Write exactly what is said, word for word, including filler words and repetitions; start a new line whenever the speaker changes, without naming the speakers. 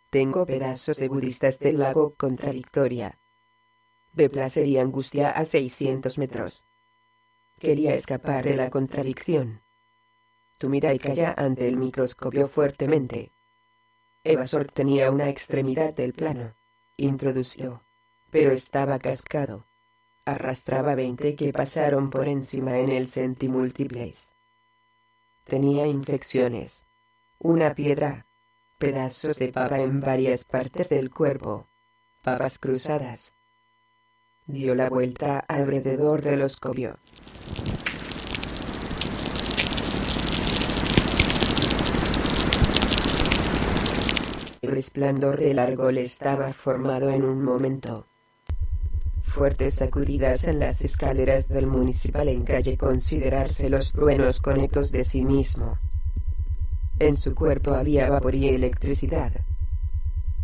Tengo pedazos de budistas del lago contradictoria. De placer y angustia a seiscientos metros. Quería escapar de la contradicción. Tú mira y calla ante el microscopio fuertemente. Evasor tenía una extremidad del plano. Introdució. Pero estaba cascado. Arrastraba veinte que pasaron por encima en el centimúltiples. Tenía infecciones. Una piedra. Pedazos de papa en varias partes del cuerpo. Papas cruzadas. Dio la vuelta alrededor del oscopio. El resplandor del árbol estaba formado en un momento. Fuertes sacudidas en las escaleras del municipal en calle considerarse los truenos con ecos de sí mismo. En su cuerpo había vapor y electricidad.